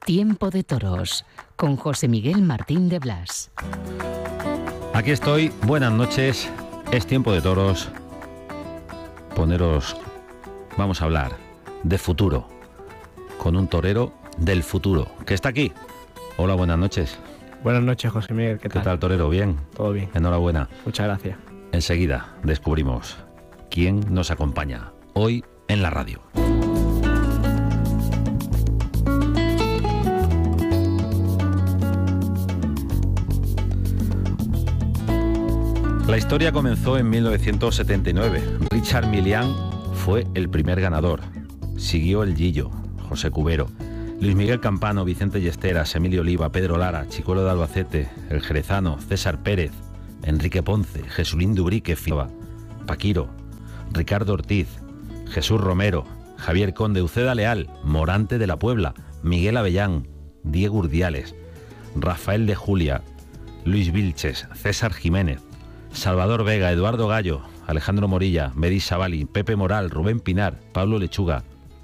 Tiempo de Toros, con José Miguel Martín de Blas. Aquí estoy, buenas noches, es Tiempo de Toros. Vamos a hablar de futuro, con un torero del futuro, que está aquí. Hola, buenas noches. Buenas noches, José Miguel, ¿qué tal? ¿Qué tal, torero? ¿Bien? Todo bien. Enhorabuena. Muchas gracias. Enseguida descubrimos quién nos acompaña hoy en la radio. La historia comenzó en 1979. Richard Milian fue el primer ganador. Siguió el Gillo, José Cubero, Luis Miguel Campano, Vicente Yesteras, Emilio Oliva, Pedro Lara, Chicuelo de Albacete, El Jerezano, César Pérez, Enrique Ponce, Jesulín Dubrique, Paquiro, Ricardo Ortiz, Jesús Romero, Javier Conde, Uceda Leal, Morante de la Puebla, Miguel Avellán, Diego Urdiales, Rafael de Julia, Luis Vilches, César Jiménez, Salvador Vega, Eduardo Gallo, Alejandro Morilla, Medi Savali, Pepe Moral, Rubén Pinar, Pablo Lechuga,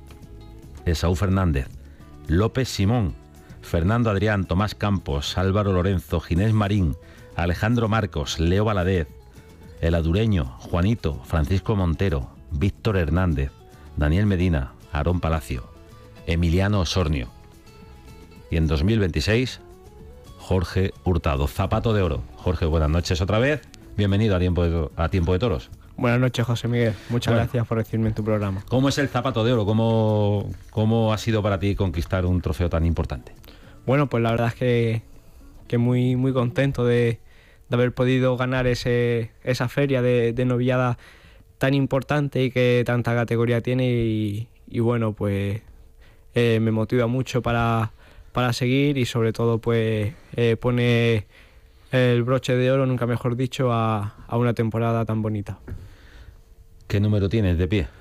Esaú Fernández, López Simón, Fernando Adrián, Tomás Campos, Álvaro Lorenzo, Ginés Marín, Alejandro Marcos, Leo Valadez, El Adureño, Juanito, Francisco Montero, Víctor Hernández, Daniel Medina, Aarón Palacio, Emiliano Osornio. Y en 2026, Jorge Hurtado, Zapato de Oro. Jorge, buenas noches otra vez. Bienvenido a Tiempo de Toros. Buenas noches, José Miguel. Muchas gracias por recibirme en tu programa. ¿Cómo es el Zapato de Oro? ¿Cómo ha sido para ti conquistar un trofeo tan importante? Bueno, pues la verdad es que muy, muy contento de haber podido ganar esa feria de novillada tan importante y que tanta categoría tiene y bueno, pues me motiva mucho para seguir y sobre todo pues pone el broche de oro, nunca mejor dicho, a una temporada tan bonita. ¿Qué número tienes de pie?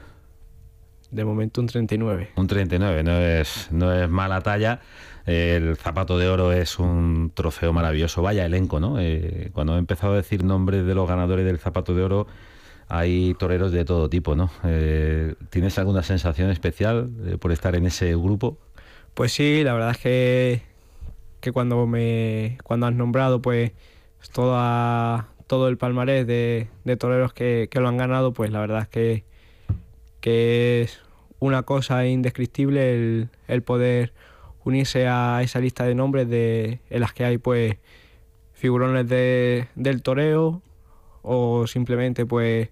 De momento un 39. Un 39, no es mala talla. El Zapato de Oro es un trofeo maravilloso. Vaya elenco, ¿no? Cuando he empezado a decir nombres de los ganadores del Zapato de Oro, hay toreros de todo tipo, ¿no? ¿Tienes alguna sensación especial por estar en ese grupo? Pues sí, la verdad es que cuando has nombrado pues todo el palmarés de toreros que lo han ganado, pues la verdad es que es una cosa indescriptible el poder unirse a esa lista de nombres en las que hay pues figurones del toreo o simplemente pues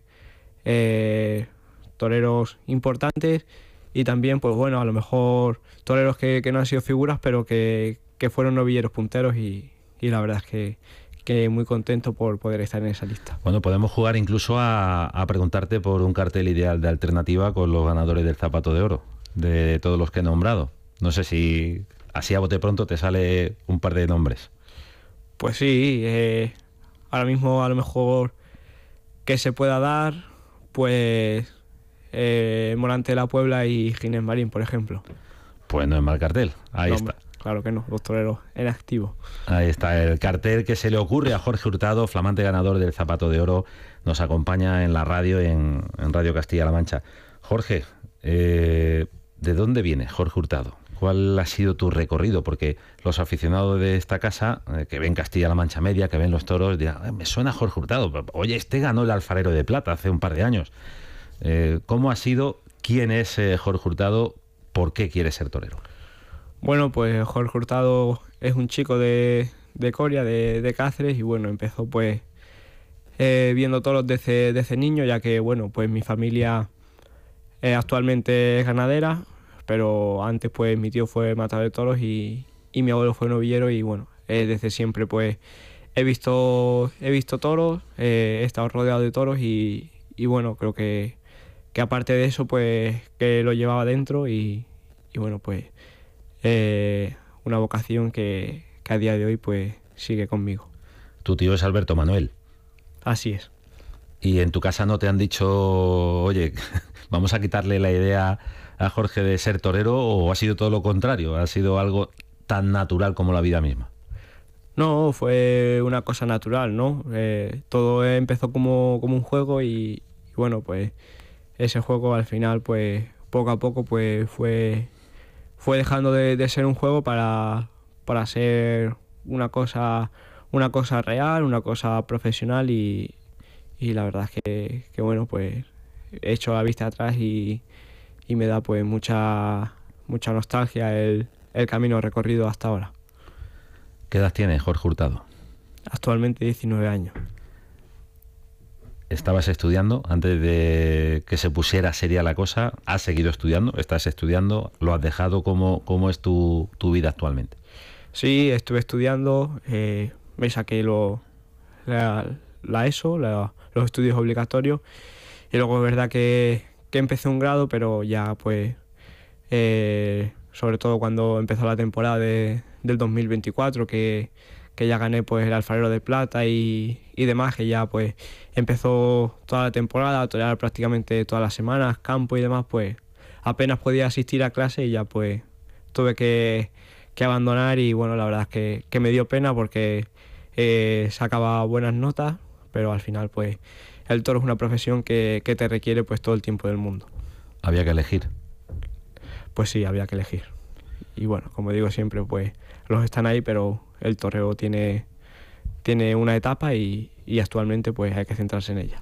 toreros importantes y también pues bueno, a lo mejor toreros que no han sido figuras pero que fueron novilleros punteros y la verdad es que muy contento por poder estar en esa lista. Bueno, podemos jugar incluso a preguntarte por un cartel ideal de alternativa con los ganadores del Zapato de Oro, de todos los que he nombrado. No sé si así a bote pronto te sale un par de nombres. Pues sí, ahora mismo a lo mejor que se pueda dar, pues Morante de la Puebla y Ginés Marín, por ejemplo. Pues no es mal cartel, ahí está. Claro que no, dos toreros en activo. Ahí está el cartel que se le ocurre a Jorge Hurtado, flamante ganador del Zapato de Oro. Nos acompaña en la radio, en Radio Castilla-La Mancha. Jorge, ¿de dónde viene Jorge Hurtado? ¿Cuál ha sido tu recorrido? Porque los aficionados de esta casa, que ven Castilla-La Mancha Media, que ven los toros, dirán, me suena Jorge Hurtado. Oye, este ganó el Alfarero de Plata hace un par de años. ¿Cómo ha sido? ¿Quién es Jorge Hurtado? ¿Por qué quiere ser torero? Bueno, pues Jorge Hurtado es un chico de Coria, de Cáceres, y bueno, empezó pues viendo toros desde niño, ya que bueno, pues mi familia actualmente es ganadera, pero antes pues mi tío fue matador de toros y mi abuelo fue novillero y bueno, desde siempre pues he visto toros, he estado rodeado de toros y bueno, creo que aparte de eso pues que lo llevaba dentro y bueno, pues una vocación que a día de hoy pues sigue conmigo. Tu tío es Alberto Manuel. Así es. ¿Y en tu casa no te han dicho, oye, vamos a quitarle la idea a Jorge de ser torero, o ha sido todo lo contrario? ¿Ha sido algo tan natural como la vida misma? No, fue una cosa natural, ¿no? Todo empezó como un juego y bueno, pues ese juego al final pues poco a poco pues fue fue dejando de ser un juego para ser una cosa real, una cosa profesional y la verdad es que bueno, pues he hecho la vista atrás y me da pues mucha nostalgia el camino recorrido hasta ahora. ¿Qué edad tiene Jorge Hurtado? Actualmente 19 años. ¿Estabas estudiando antes de que se pusiera seria la cosa? ¿Has seguido estudiando? ¿Estás estudiando? ¿Lo has dejado? ¿Cómo es tu vida actualmente? Sí, estuve estudiando, me saqué la ESO, los estudios obligatorios, y luego es verdad que empecé un grado, pero ya pues, sobre todo cuando empezó la temporada del 2024, que ya gané pues el Alfarero de Plata y demás, que ya pues empezó toda la temporada, a torear prácticamente todas las semanas, campo y demás, pues apenas podía asistir a clase y ya pues tuve que abandonar y bueno, la verdad es que me dio pena porque sacaba buenas notas, pero al final pues el toro es una profesión que te requiere pues todo el tiempo del mundo. Había que elegir. Pues sí, había que elegir. Y bueno, como digo siempre, pues los están ahí, pero el toreo tiene una etapa y actualmente pues hay que centrarse en ella.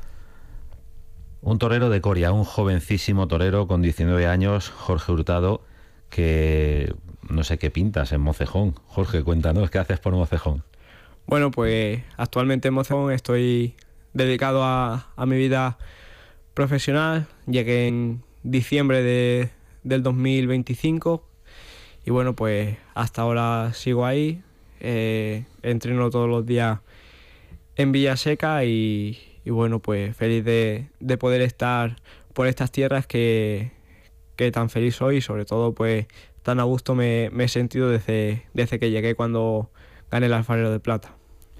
Un torero de Coria, un jovencísimo torero con 19 años, Jorge Hurtado, que no sé qué pintas en Mocejón. Jorge, cuéntanos, ¿qué haces por Mocejón? Bueno, pues actualmente en Mocejón estoy dedicado a mi vida profesional. Llegué en diciembre del 2025 y bueno, pues hasta ahora sigo ahí. Entreno todos los días en Villaseca y bueno, pues feliz de poder estar por estas tierras que tan feliz soy y sobre todo pues tan a gusto me he sentido desde que llegué cuando gané el Alfarero de Plata.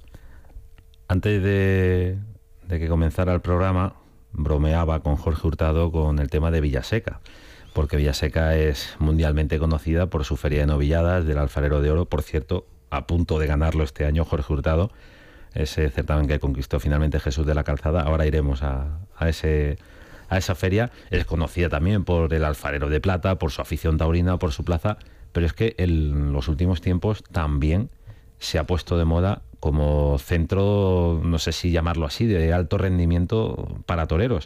Antes de que comenzara el programa, bromeaba con Jorge Hurtado con el tema de Villaseca, porque Villaseca es mundialmente conocida por su feria de novilladas del Alfarero de Oro. Por cierto, a punto de ganarlo este año Jorge Hurtado, ese certamen que conquistó finalmente Jesús de la Calzada. Ahora iremos a esa feria. Es conocida también por el Alfarero de Plata, por su afición taurina, por su plaza, pero es que en los últimos tiempos también se ha puesto de moda como centro, no sé si llamarlo así, de alto rendimiento para toreros.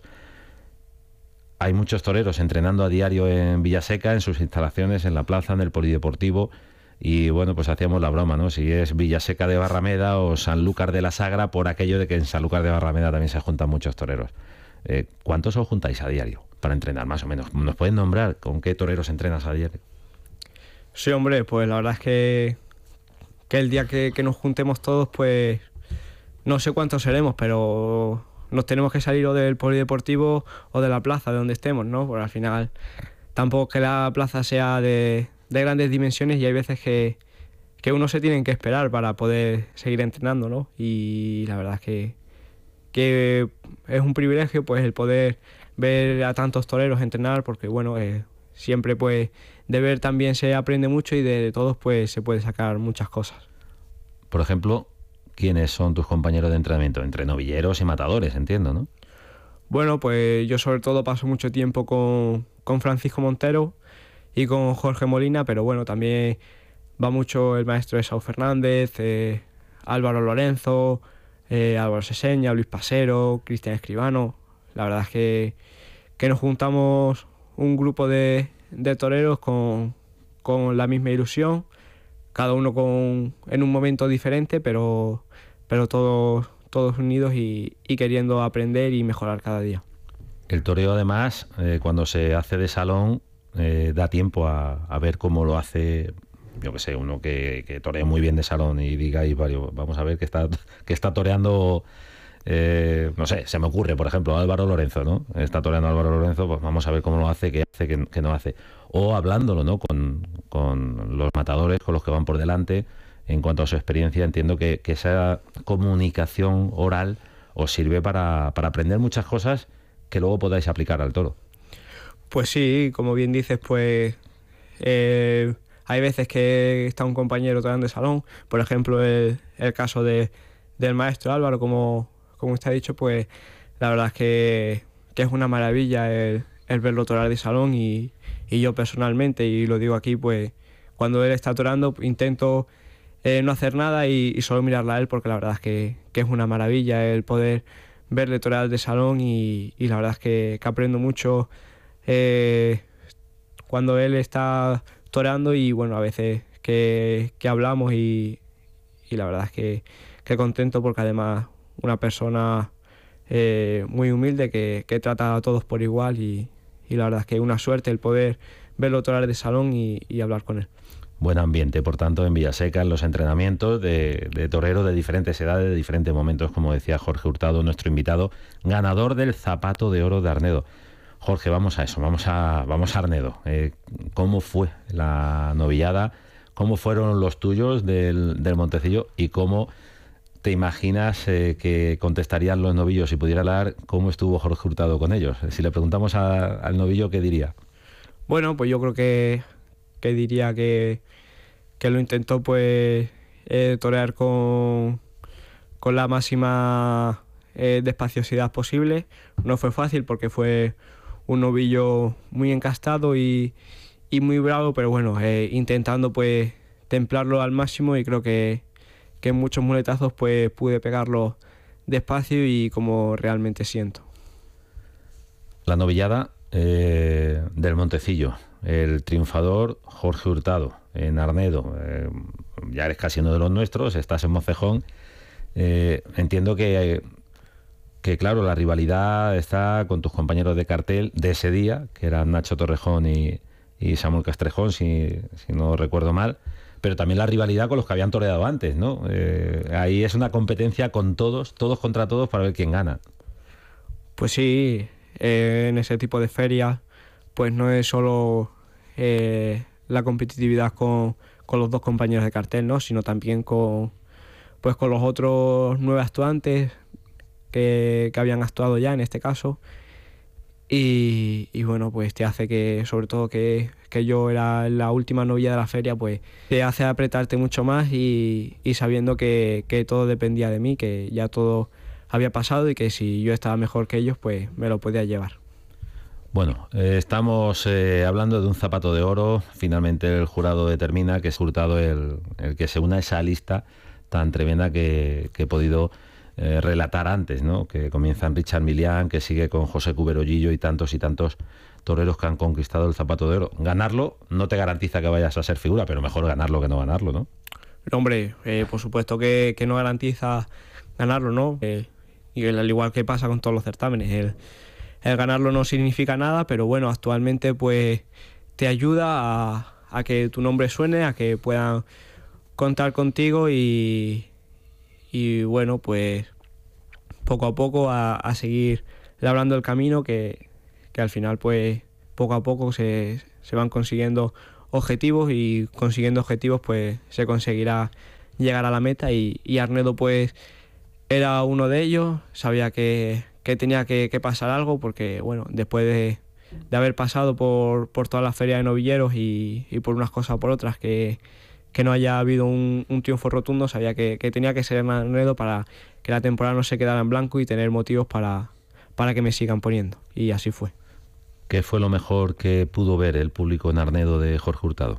Hay muchos toreros entrenando a diario en Villaseca, en sus instalaciones, en la plaza, en el polideportivo, y bueno, pues hacíamos la broma, ¿no? Si es Villaseca de Barrameda o Sanlúcar de la Sagra, por aquello de que en Sanlúcar de Barrameda también se juntan muchos toreros. ¿Cuántos os juntáis a diario para entrenar, más o menos? ¿Nos pueden nombrar con qué toreros entrenas a diario? Sí, hombre, pues la verdad es que el día que nos juntemos todos, pues no sé cuántos seremos, pero nos tenemos que salir o del polideportivo o de la plaza, de donde estemos, ¿no? Porque al final tampoco que la plaza sea de grandes dimensiones y hay veces que uno se tiene que esperar para poder seguir entrenando, ¿no? Y la verdad es que es un privilegio pues el poder ver a tantos toreros entrenar, porque bueno, siempre pues de ver también se aprende mucho y de todos pues se puede sacar muchas cosas. Por ejemplo, ¿quiénes son tus compañeros de entrenamiento? Entre novilleros y matadores, entiendo, ¿no? Bueno, pues yo sobre todo paso mucho tiempo con Francisco Montero y con Jorge Molina, pero bueno, también va mucho el maestro Esau Fernández, Álvaro Lorenzo, Álvaro Seseña, Luis Pasero, Cristian Escribano. La verdad es que nos juntamos un grupo de toreros con la misma ilusión, cada uno en un momento diferente, pero todos unidos y queriendo aprender y mejorar cada día. El toreo además, cuando se hace de salón, da tiempo a ver cómo lo hace, yo que sé, uno que torea muy bien de salón y diga, y vamos a ver que está toreando, no sé, se me ocurre, por ejemplo, Álvaro Lorenzo, ¿no? Está toreando Álvaro Lorenzo, pues vamos a ver cómo lo hace, qué hace, qué no hace. O hablándolo, ¿no? Con los matadores, con los que van por delante, en cuanto a su experiencia. Entiendo que esa comunicación oral os sirve para aprender muchas cosas que luego podáis aplicar al toro. Pues sí, como bien dices, pues hay veces que está un compañero toreando de salón, por ejemplo el caso del maestro Álvaro, como usted ha dicho, pues la verdad es que es una maravilla el el verlo torear de salón y yo personalmente, y lo digo aquí, pues cuando él está toreando intento no hacer nada y solo mirarla a él, porque la verdad es que es una maravilla el poder verle torear de salón y la verdad es que aprendo mucho cuando él está toreando y bueno, a veces que hablamos y la verdad es que contento, porque además una persona muy humilde que trata a todos por igual y la verdad es que es una suerte el poder verlo torear de salón y hablar con él. Buen ambiente, por tanto, en Villaseca, en los entrenamientos de toreros de diferentes edades, de diferentes momentos, como decía Jorge Hurtado, nuestro invitado, ganador del Zapato de Oro de Arnedo. Jorge, vamos a eso, vamos a Arnedo. ¿Cómo fue la novillada? ¿Cómo fueron los tuyos del Montecillo? ¿Y cómo te imaginas que contestarían los novillos si pudiera hablar? ¿Cómo estuvo Jorge Hurtado con ellos? Si le preguntamos al novillo, ¿qué diría? Bueno, pues yo creo que diría que lo intentó pues torear con la máxima despaciosidad posible. No fue fácil porque fue un novillo muy encastado y muy bravo, pero bueno, intentando pues templarlo al máximo, y creo que en muchos muletazos pues pude pegarlo despacio y como realmente siento. La novillada del Montecillo, el triunfador Jorge Hurtado en Arnedo. Ya eres casi uno de los nuestros, estás en Mocejón. Entiendo que claro, la rivalidad está con tus compañeros de cartel de ese día, que eran Nacho Torrejón y Samuel Castrejón, si no recuerdo mal, pero también la rivalidad con los que habían toreado antes, ¿no? Ahí es una competencia con todos contra todos para ver quién gana. Pues sí, en ese tipo de ferias pues no es solo la competitividad con los dos compañeros de cartel, ¿no? Sino también con los otros 9 actuantes que habían actuado ya en este caso, y bueno, pues te hace que, sobre todo que yo era la última novilla de la feria, pues te hace apretarte mucho más y sabiendo que todo dependía de mí, que ya todo había pasado y que si yo estaba mejor que ellos pues me lo podía llevar. Bueno, estamos hablando de un zapato de oro. Finalmente el jurado determina que es Hurtado el que se una a esa lista tan tremenda que he podido relatar antes, ¿no? Que comienzan Richard Milián, que sigue con José Cubero Lillo y tantos toreros que han conquistado el zapato de oro. Ganarlo no te garantiza que vayas a ser figura, pero mejor ganarlo que no ganarlo, ¿no? Hombre, por supuesto que no garantiza ganarlo, ¿no? Y al igual que pasa con todos los certámenes, el ganarlo no significa nada, pero bueno, actualmente pues te ayuda a que tu nombre suene, a que puedan contar contigo y bueno, pues poco a poco a seguir labrando el camino que al final pues poco a poco se van consiguiendo objetivos, y consiguiendo objetivos pues se conseguirá llegar a la meta, y Arnedo pues era uno de ellos. Sabía que tenía que pasar algo, porque bueno, después de haber pasado por toda la feria de novilleros y por unas cosas o por otras que no haya habido un triunfo rotundo, sabía que tenía que ser Arnedo para que la temporada no se quedara en blanco y tener motivos para que me sigan poniendo, y así fue. ¿Qué fue lo mejor que pudo ver el público en Arnedo de Jorge Hurtado?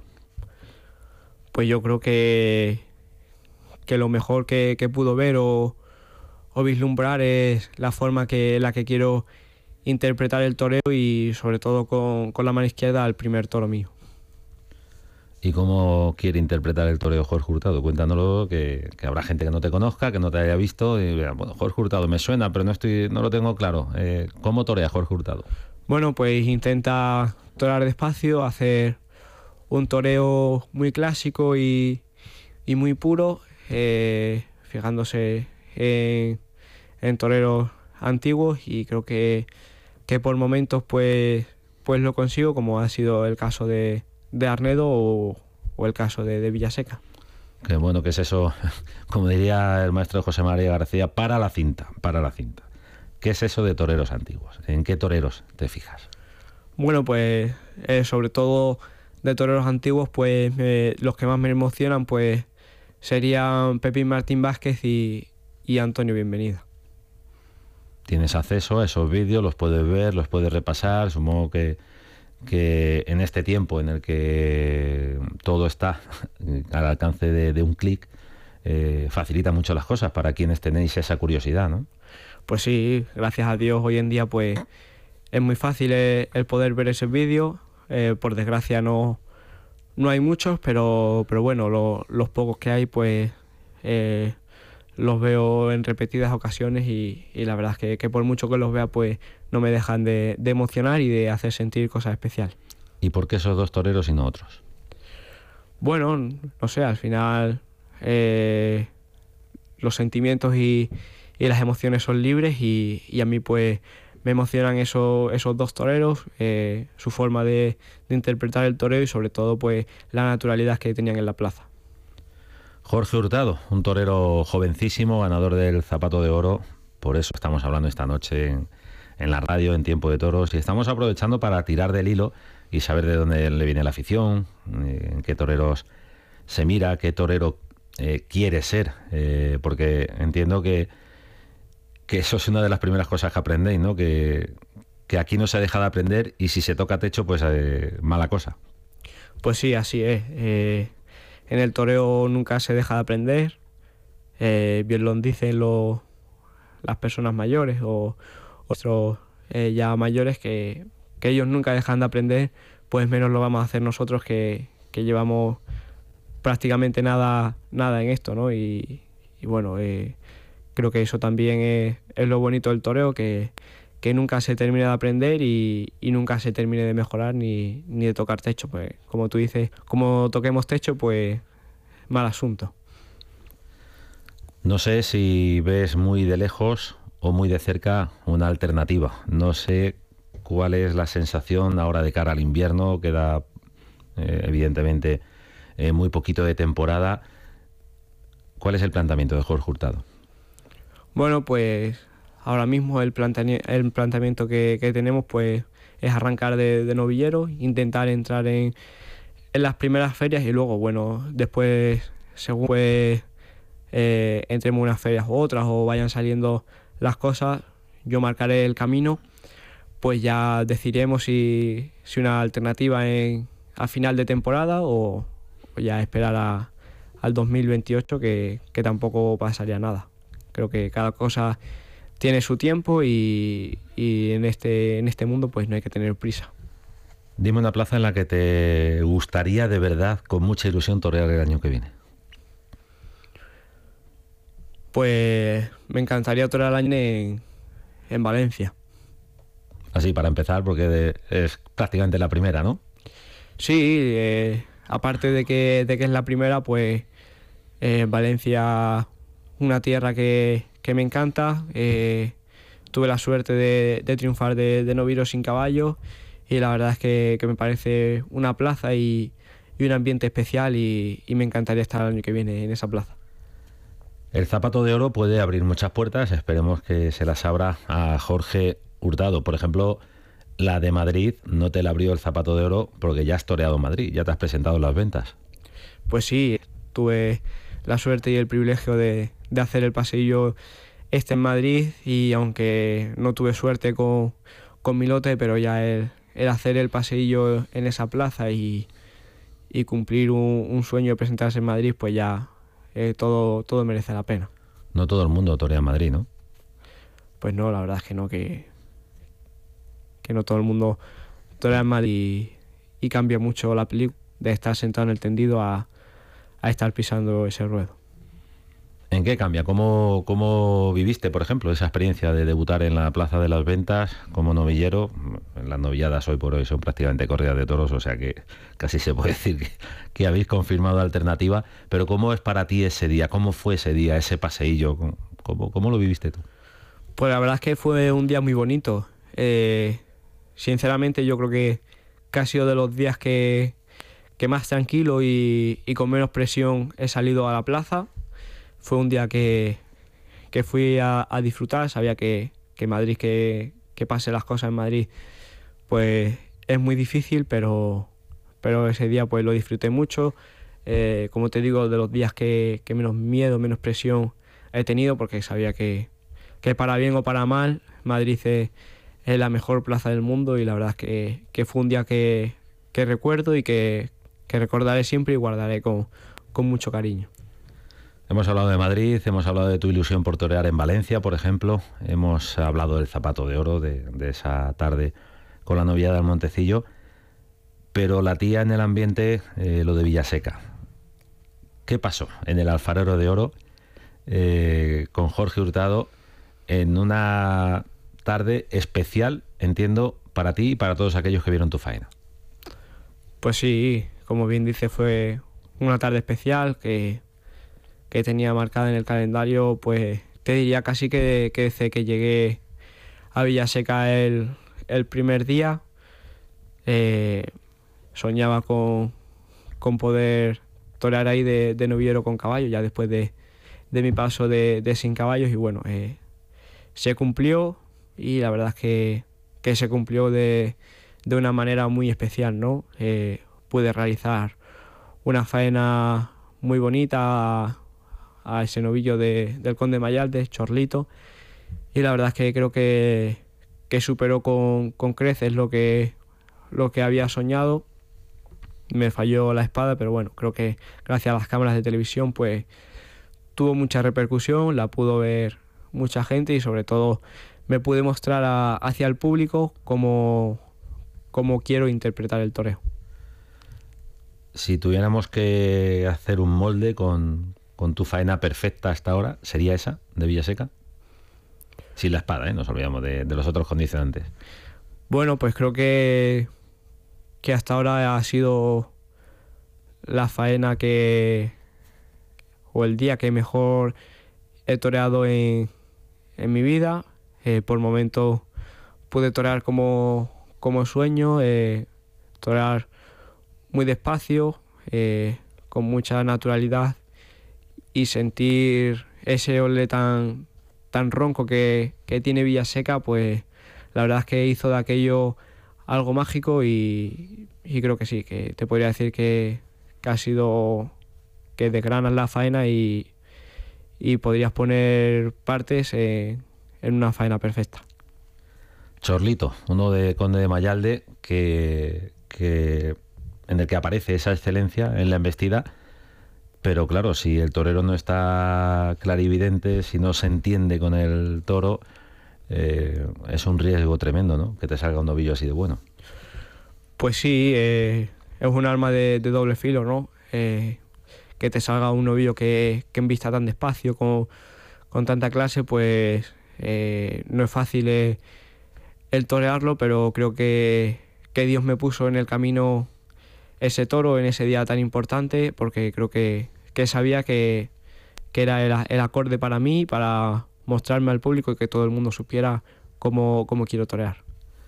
Pues yo creo que lo mejor que pudo ver o vislumbrar es la forma en la que quiero interpretar el toreo, y sobre todo con la mano izquierda al primer toro mío. ¿Y cómo quiere interpretar el toreo Jorge Hurtado? Cuéntanoslo, que habrá gente que no te conozca, que no te haya visto, y bueno, Jorge Hurtado me suena, pero no lo tengo claro. ¿Cómo torea Jorge Hurtado? Bueno, pues intenta torear despacio, hacer un toreo muy clásico y muy puro, fijándose en toreros antiguos, y creo que por momentos pues lo consigo, como ha sido el caso de Arnedo o el caso de Villaseca. Qué bueno que es eso, como diría el maestro José María García, para la cinta. ¿Qué es eso de toreros antiguos? ¿En qué toreros te fijas? Bueno, pues sobre todo de toreros antiguos, pues los que más me emocionan pues serían Pepín Martín Vázquez y Antonio Bienvenida. tienes acceso a esos vídeos, los puedes ver, los puedes repasar. Supongo que en este tiempo en el que todo está al alcance de un clic, facilita mucho las cosas para quienes tenéis esa curiosidad, ¿no? Pues sí, gracias a Dios hoy en día pues es muy fácil el poder ver esos vídeos. Por desgracia no hay muchos, pero bueno, los pocos que hay pues los veo en repetidas ocasiones y la verdad es que por mucho que los vea pues no me dejan de emocionar y de hacer sentir cosas especiales. ¿Y por qué esos dos toreros y no otros? Bueno, no sé, al final los sentimientos y las emociones son libres y a mí pues me emocionan esos dos toreros, su forma de interpretar el toreo y sobre todo pues la naturalidad que tenían en la plaza. Jorge Hurtado, un torero jovencísimo, ganador del Zapato de Oro. Por eso estamos hablando esta noche en la radio, en Tiempo de Toros, y estamos aprovechando para tirar del hilo y saber de dónde le viene la afición, en qué toreros se mira, qué torero quiere ser, porque entiendo que eso es una de las primeras cosas que aprendéis, ¿no? Que aquí no se deja de aprender y si se toca techo, pues mala cosa. Pues sí, así es. En el toreo nunca se deja de aprender. Bien lo dicen las personas mayores o otros ya mayores que ellos nunca dejan de aprender, pues menos lo vamos a hacer nosotros que llevamos prácticamente nada en esto, ¿no? Y bueno, creo que eso también es lo bonito del toreo, que nunca se termina de aprender y nunca se termine de mejorar ni de tocar techo. Pues como tú dices, como toquemos techo, pues mal asunto. No sé si ves muy de lejos o muy de cerca una alternativa. No sé cuál es la sensación ahora de cara al invierno. Queda evidentemente muy poquito de temporada. ¿Cuál es el planteamiento de Jorge Hurtado? Bueno, pues ahora mismo el planteamiento que tenemos pues es arrancar de novillero, intentar entrar en las primeras ferias y luego, bueno, después según pues entremos en unas ferias u otras o vayan saliendo las cosas, yo marcaré el camino, pues ya decidiremos si una alternativa a final de temporada o ya esperar al 2028 que tampoco pasaría nada. Creo que cada cosa tiene su tiempo y en este mundo pues no hay que tener prisa. Dime una plaza en la que te gustaría de verdad, con mucha ilusión, torear el año que viene. Pues me encantaría torear el año en Valencia. Así para empezar, porque es prácticamente la primera, ¿no? Sí, aparte de que es la primera, pues Valencia, una tierra que me encanta. Tuve la suerte de triunfar de novillero sin caballo y la verdad es que me parece una plaza y un ambiente especial y me encantaría estar el año que viene en esa plaza. El Zapato de Oro puede abrir muchas puertas, esperemos que se las abra a Jorge Hurtado. Por ejemplo, la de Madrid no te la abrió el Zapato de Oro porque ya has toreado en Madrid, ya te has presentado en las ventas. Pues sí, tuve la suerte y el privilegio de hacer el paseillo en Madrid y aunque no tuve suerte con mi lote, pero ya el hacer el paseillo en esa plaza y cumplir un sueño de presentarse en Madrid, pues ya todo merece la pena. No todo el mundo torea en Madrid, ¿no? Pues no, la verdad es que no, que no todo el mundo torea en Madrid y cambia mucho la película de estar sentado en el tendido a estar pisando ese ruedo. ¿En qué cambia? ¿Cómo viviste, por ejemplo, esa experiencia de debutar en la Plaza de las Ventas como novillero? Las novilladas hoy por hoy son prácticamente corridas de toros, o sea que casi se puede decir que habéis confirmado alternativa, pero ¿cómo es para ti ese día? ¿Cómo fue ese día, ese paseillo? ¿Cómo lo viviste tú? Pues la verdad es que fue un día muy bonito. Sinceramente yo creo que ha sido de los días que más tranquilo y con menos presión he salido a la plaza. Fue un día que fui a disfrutar, sabía que Madrid, que pase las cosas en Madrid, pues es muy difícil, pero ese día pues lo disfruté mucho. Como te digo, de los días que menos miedo, menos presión he tenido, porque sabía que para bien o para mal, Madrid es la mejor plaza del mundo, y la verdad es que fue un día que recuerdo y que recordaré siempre y guardaré con mucho cariño. Hemos hablado de Madrid, hemos hablado de tu ilusión por torear en Valencia, por ejemplo. Hemos hablado del Zapato de Oro, de esa tarde con la novia del Montecillo. Pero latía en el ambiente lo de Villaseca. ¿Qué pasó en el Alfarero de Oro con Jorge Hurtado en una tarde especial, entiendo, para ti y para todos aquellos que vieron tu faena? Pues sí, como bien dice, fue una tarde especial que tenía marcada en el calendario, pues te diría casi que desde que llegué a Villaseca el primer día, soñaba con poder torear ahí de novillero con caballo, ya después de mi paso de sin caballos, y bueno, se cumplió, y la verdad es que se cumplió de una manera muy especial, ¿no? Pude realizar una faena muy bonita a ese novillo del Conde Mayalde, Chorlito, y la verdad es que creo que superó con creces lo que había soñado. Me falló la espada, pero bueno, creo que gracias a las cámaras de televisión pues tuvo mucha repercusión, la pudo ver mucha gente, y sobre todo me pude mostrar hacia el público cómo quiero interpretar el toreo. Si tuviéramos que hacer un molde con tu faena perfecta hasta ahora, ¿sería esa de Villaseca? Sin la espada, nos olvidamos de los otros condicionantes. Bueno, pues creo que hasta ahora ha sido la faena o el día que mejor he toreado en mi vida. Por momentos pude torear como sueño, torear muy despacio, con mucha naturalidad, y sentir ese ole tan ronco que tiene Villaseca, pues la verdad es que hizo de aquello algo mágico, y creo que sí, que te podría decir que ha sido que desgranas la faena y podrías poner partes en una faena perfecta. Chorlito, uno de Conde de Mayalde, que en el que aparece esa excelencia en la embestida, pero claro, si el torero no está clarividente, si no se entiende con el toro, es un riesgo tremendo, ¿no? Que te salga un novillo así de bueno. Pues sí, es un arma de doble filo, ¿no? Que te salga un novillo que embista tan despacio, con tanta clase, pues no es fácil el torearlo, pero creo que Dios me puso en el camino ese toro en ese día tan importante, porque creo que sabía que era el acorde para mí, para mostrarme al público y que todo el mundo supiera cómo quiero torear.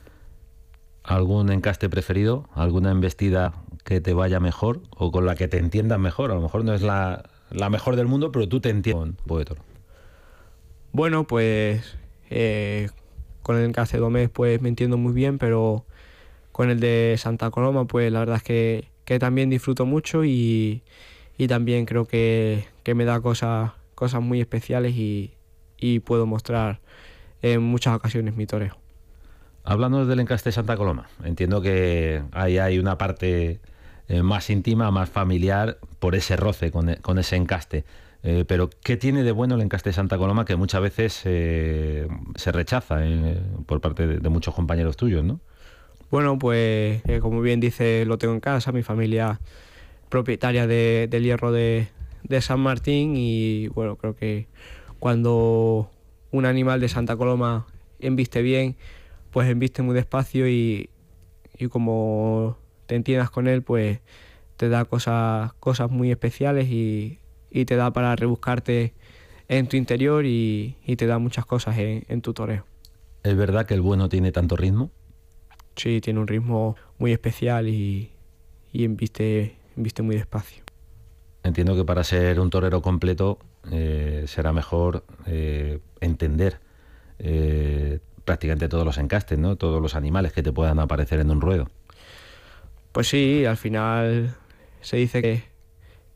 ¿Algún encaste preferido? ¿Alguna embestida que te vaya mejor o con la que te entiendas mejor? A lo mejor no es la mejor del mundo, pero tú te entiendes con Boe Toro. Bueno, pues con el encaste domés pues me entiendo muy bien, pero con el de Santa Coloma pues la verdad es que también disfruto mucho, y también creo que me da cosas muy especiales, y puedo mostrar en muchas ocasiones mi toreo. Háblanos del encaste Santa Coloma. Entiendo que ahí hay una parte más íntima, más familiar, por ese roce con ese encaste. Pero ¿qué tiene de bueno el encaste Santa Coloma que muchas veces se rechaza por parte de muchos compañeros tuyos, ¿no? Bueno, pues como bien dice, lo tengo en casa, mi familia propietaria del hierro de San Martín, y bueno, creo que cuando un animal de Santa Coloma embiste bien, pues embiste muy despacio, y como te entiendas con él, pues te da cosas muy especiales, y te da para rebuscarte en tu interior, y te da muchas cosas en tu toreo. ¿Es verdad que el bueno tiene tanto ritmo? Sí, tiene un ritmo muy especial, y embiste muy despacio. Entiendo que para ser un torero completo será mejor entender prácticamente todos los encastes, ¿no? Todos los animales que te puedan aparecer en un ruedo. Pues sí, al final se dice que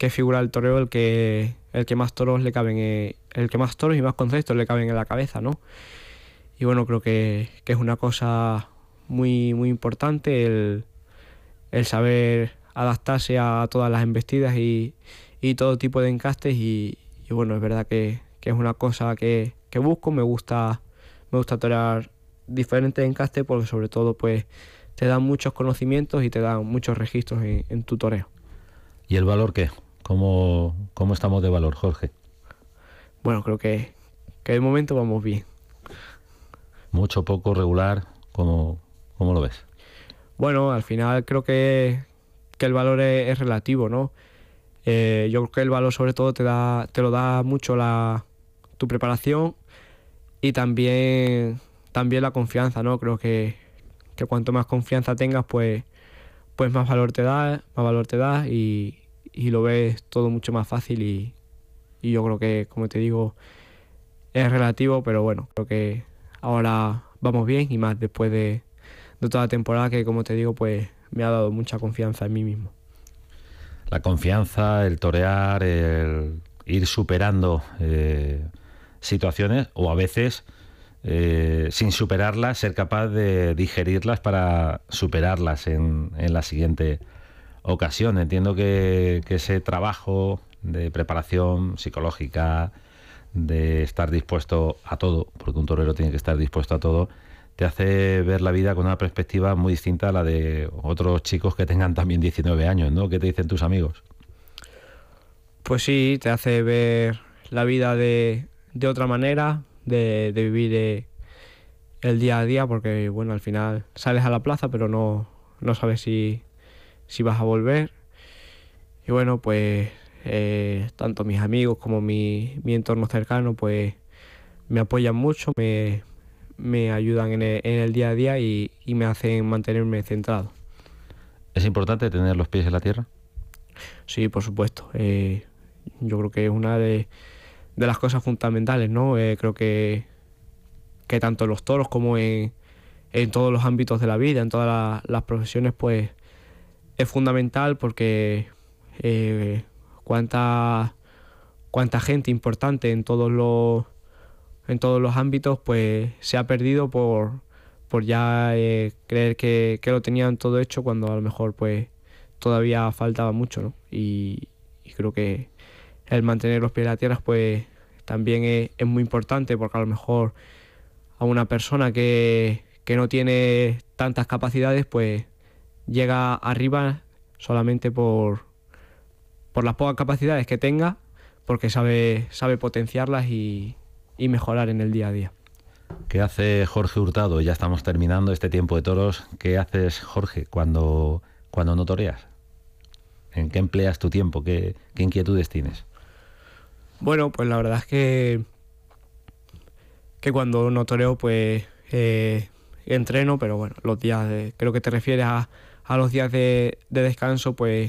figura del toreo el que más toros le caben, el que más toros y más conceptos le caben en la cabeza, ¿no? Y bueno, creo que es una cosa muy, muy importante el saber adaptarse a todas las embestidas y todo tipo de encastes y bueno, es verdad que es una cosa que busco. Me gusta torear diferentes encastes porque sobre todo pues te dan muchos conocimientos y te dan muchos registros en tu toreo. ¿Y el valor qué? ¿Cómo estamos de valor, Jorge? Bueno, creo que de momento vamos bien. ¿Mucho, poco, regular? ¿Cómo lo ves? Bueno, al final creo que el valor es relativo, ¿no? Yo creo que el valor sobre todo te lo da mucho tu preparación y también la confianza, ¿no? Creo que cuanto más confianza tengas, pues más valor te da y lo ves todo mucho más fácil y yo creo que, como te digo, es relativo, pero bueno, creo que ahora vamos bien y más después de toda la temporada que, como te digo, pues me ha dado mucha confianza en mí mismo. La confianza, el torear, el ir superando situaciones o a veces sin superarlas, ser capaz de digerirlas para superarlas en la siguiente ocasión. Entiendo que ese trabajo de preparación psicológica, de estar dispuesto a todo, porque un torero tiene que estar dispuesto a todo, te hace ver la vida con una perspectiva muy distinta a la de otros chicos que tengan también 19 años, ¿no? ¿Qué te dicen tus amigos? Pues sí, te hace ver la vida de otra manera, de vivir el día a día, porque bueno, al final sales a la plaza, pero no sabes si vas a volver. Y bueno, pues tanto mis amigos como mi entorno cercano, pues me apoyan mucho, me ayudan en el día a día y me hacen mantenerme centrado. ¿Es importante tener los pies en la tierra? Sí, por supuesto. Yo creo que es una de las cosas fundamentales, ¿no? Creo que tanto en los toros como en todos los ámbitos de la vida, en todas las profesiones, pues es fundamental porque cuánta gente importante en todos los ámbitos pues se ha perdido por ya creer que lo tenían todo hecho cuando a lo mejor pues todavía faltaba mucho, ¿no? Y creo que el mantener los pies en la tierra pues también es muy importante porque a lo mejor a una persona que no tiene tantas capacidades pues llega arriba solamente por las pocas capacidades que tenga, porque sabe potenciarlas y mejorar en el día a día. ¿Qué hace Jorge Hurtado? Ya estamos terminando este tiempo de toros. ¿Qué haces, Jorge, cuando no toreas? ¿En qué empleas tu tiempo? ¿Qué inquietudes tienes? Bueno, pues la verdad es que cuando no toreo pues entreno, pero bueno, los días creo que te refieres a los días de descanso, pues